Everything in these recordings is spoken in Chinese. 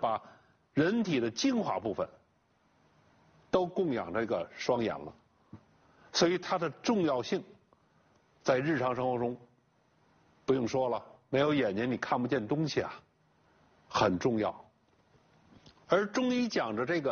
把人体的精华部分都供养这个双眼了，所以它的重要性在日常生活中不用说了，没有眼睛你看不见东西啊，很重要。而中医讲着这个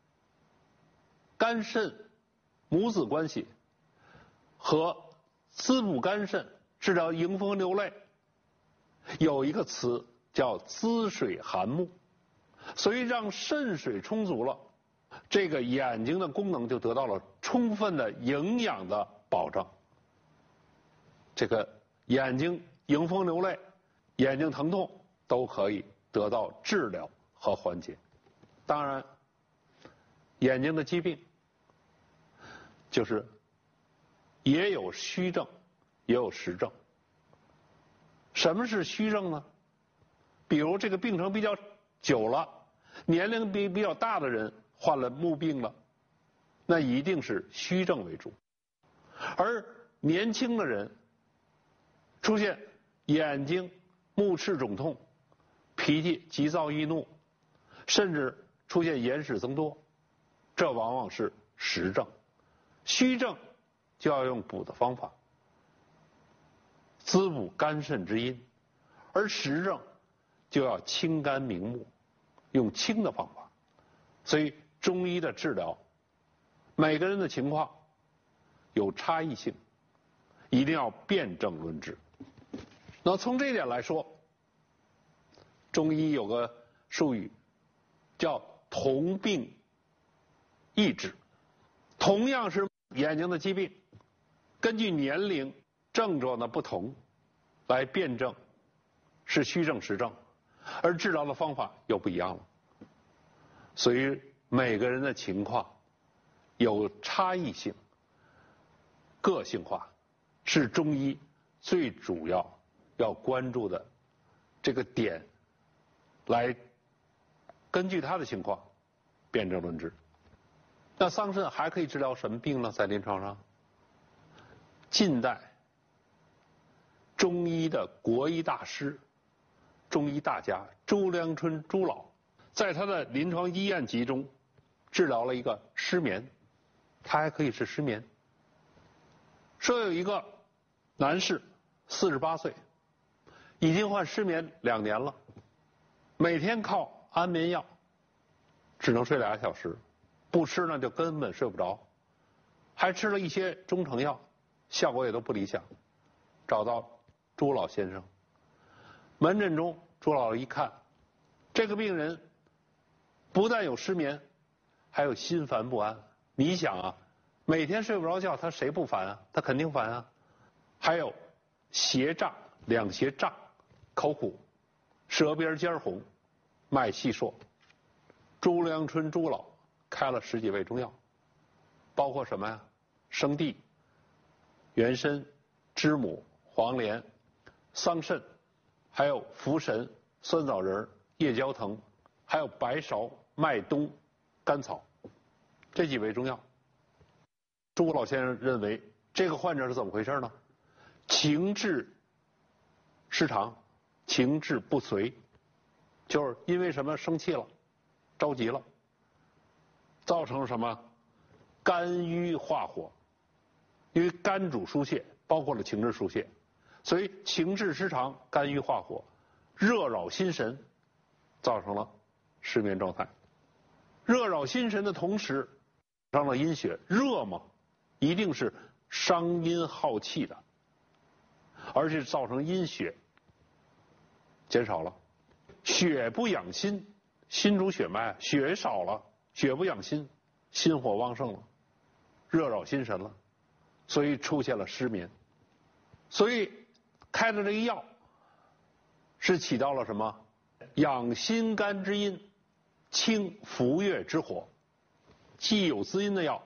肝肾母子关系和滋补肝肾、治疗迎风流泪，有一个词叫滋水涵目，所以让肾水充足了，这个眼睛的功能就得到了充分的营养的保障。这个眼睛迎风流泪、眼睛疼痛都可以得到治疗和缓解。当然，眼睛的疾病就是也有虚症，也有实症。什么是虚症呢？比如这个病程比较久了，年龄比较大的人患了目病了，那一定是虚症为主。而年轻的人出现眼睛目赤肿痛、脾气急躁易怒，甚至出现眼屎增多，这往往是实症。虚症就要用补的方法，滋补肝肾之阴，而实症就要清肝明目，用清的方法。所以中医的治疗，每个人的情况有差异性，一定要辨证论治。那从这一点来说，中医有个术语叫同病异治。同样是眼睛的疾病，根据年龄症状的不同来辨证是虚症实症，而治疗的方法又不一样了。所以每个人的情况有差异性，个性化是中医最主要关注的这个点，来根据他的情况辨证论治。那桑葚还可以治疗什么病呢？在临床上，近代中医的国医大师、中医大家朱良春朱老，在他的临床医案集中治疗了一个失眠，他还可以治失眠。说有一个男士48岁，已经患失眠2年了，每天靠安眠药只能睡2小时，不吃呢就根本睡不着，还吃了一些中成药，效果也都不理想。找到朱老先生，门诊中朱老一看，这个病人不但有失眠，还有心烦不安。你想啊，每天睡不着觉，他谁不烦啊？他肯定烦啊。还有胁胀，2胁胀，口苦，舌边尖红，脉细数。朱良春朱老开了10几味中药，包括什么呀？生地、原参、知母、黄连、桑葚，还有茯神、酸枣仁、夜交藤，还有白芍、麦冬、甘草，这几味中药。朱老先生认为这个患者是怎么回事呢？情志失常，情志不遂，就是因为什么生气了，着急了，造成什么肝郁化火。因为肝主疏泄，包括了情志疏泄，所以情志失常，肝郁化火，热扰心神，造成了失眠状态。热扰心神的同时伤了阴血，热嘛一定是伤阴耗气的，而且造成阴血减少了。血不养心，心主血脉，血少了，血不养心，心火旺盛了，热扰心神了，所以出现了失眠。所以开的这个药是起到了什么？养心肝之阴，清浮越之火，既有滋阴的药，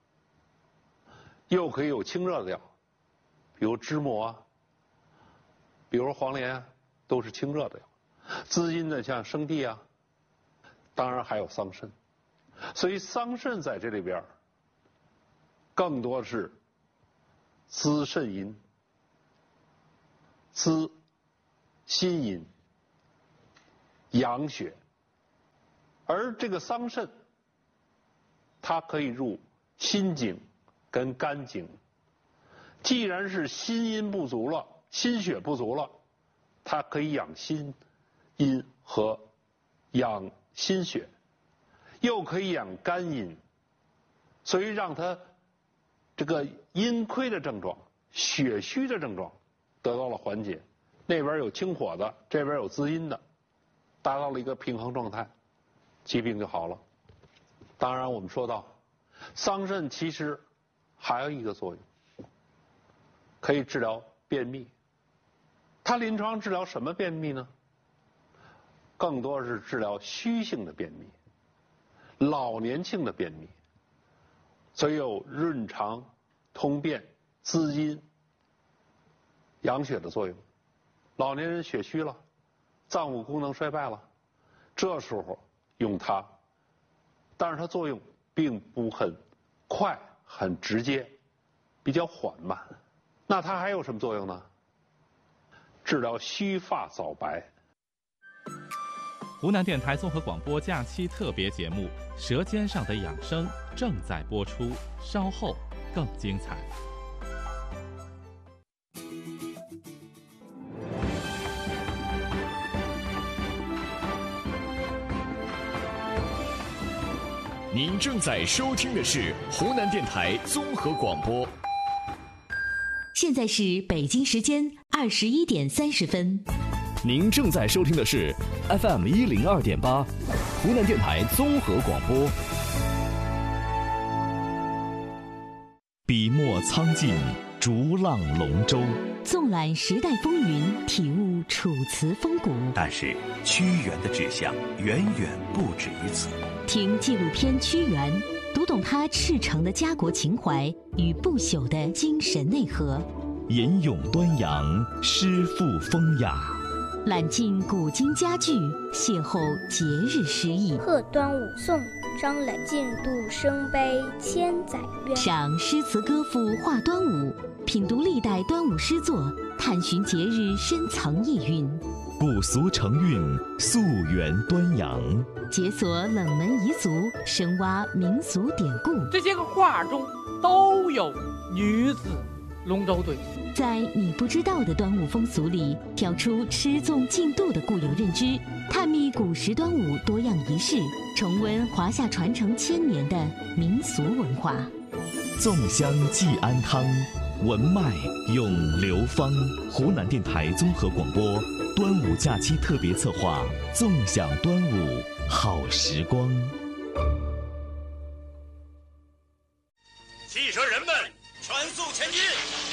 又可以有清热的药，比如知母啊，比如黄连啊，都是清热的药。滋阴的像生地啊，当然还有桑葚。所以桑葚在这里边更多是滋肾阴、滋心阴、养血， 而这个桑葚，它可以入心经跟肝经。既然是心阴不足了，心血不足了，它可以养心阴和养心血，又可以养肝阴，所以让它这个阴亏的症状、血虚的症状得到了缓解。那边有清火的，这边有滋阴的，达到了一个平衡状态，疾病就好了。当然，我们说到桑葚其实还有一个作用，可以治疗便秘。它临床治疗什么便秘呢？更多是治疗虚性的便秘、老年性的便秘，所以有润肠、通便、滋阴、养血的作用。老年人血虚了，脏腑功能衰败了，这时候用它，但是它作用并不很快、很直接，比较缓慢。那它还有什么作用呢？治疗须发早白。 湖南电台综合广播假期特别节目《舌尖上的养生》正在播出，稍后更精彩。 您正在收听的是湖南电台综合广播。 现在是北京时间21:30。 您正在收听的是 FM 102.8，湖南电台综合广播。笔墨苍劲，逐浪龙舟， 纵览时代风云，体悟楚辞风骨。 但是屈原的志向远远不止于此。 听纪录片《屈原》，读懂他赤诚的家国情怀与不朽的精神内核。 吟咏端阳，诗赋风雅。 揽尽古今佳句，邂逅节日诗意。 贺端午颂，张览进度生悲千载冤。 赏诗词歌赋话端午，品读历代端午诗作，探寻节日深藏意蕴。 古俗成韵，溯源端阳。 解锁冷门彝族，深挖民俗典故。 这些个画中都有女子龙舟队。 在你不知道的端午风俗里，挑出吃粽进度的固有认知，探秘古时端午多样仪式，重温华夏传承1000年的民俗文化。 粽香寄安康，文脉咏流芳。湖南电台综合广播端午假期特别策划，纵享端午好时光。 汽车人们，全速前进！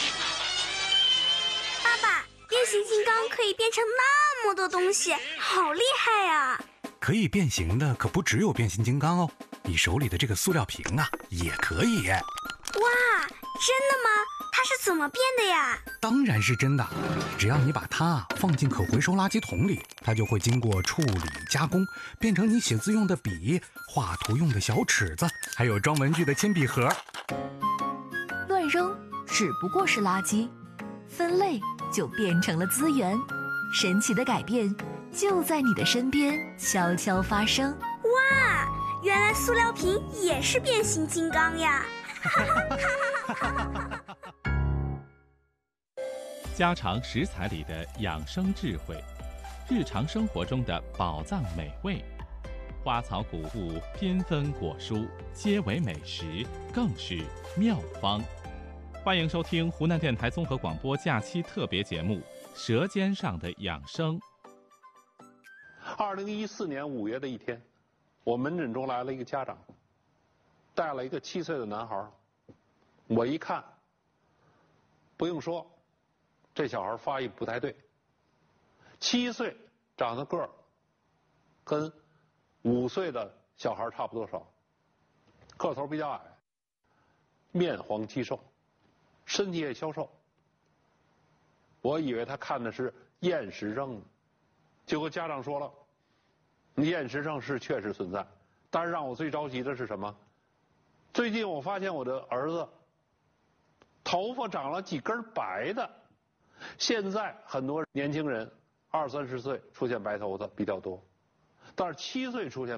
爸爸，变形金刚可以变成那么多东西，好厉害呀！ 可以变形的可不只有变形金刚哦，你手里的这个塑料瓶啊，也可以。 哇，真的吗？它是怎么变的呀？ 当然是真的，只要你把它放进可回收垃圾桶里，它就会经过处理加工，变成你写字用的笔、画图用的小尺子，还有装文具的铅笔盒。 乱扔只不过是垃圾，分类就变成了资源。神奇的改变就在你的身边悄悄发生。 哇，原来塑料瓶也是变形金刚呀！ 家常食材里的养生智慧，日常生活中的宝藏美味，花草谷物、缤纷果蔬，皆为美食，更是妙方。欢迎收听湖南电台综合广播假期特别节目《舌尖上的养生》。 2014年5月的一天，我门诊中来了一个家长，带了一个7岁的男孩。我一看，不用说，这小孩发育不太对。7岁长得个儿跟5岁的小孩差不多少，个头比较矮，面黄肌瘦，身体也消瘦。我以为他看的是厌食症呢，结果家长说了，厌食症是确实存在，但是让我最着急的是什么？最近我发现我的儿子头发长了几根白的。现在很多年轻人20、30岁出现白头发比较多，但是7岁出现